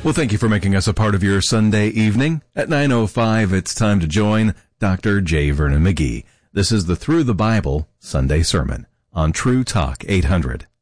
Well, thank you for making us a part of your Sunday evening. At 9:05, it's time to join Dr. J. Vernon McGee. This is the Through the Bible Sunday Sermon on True Talk 800.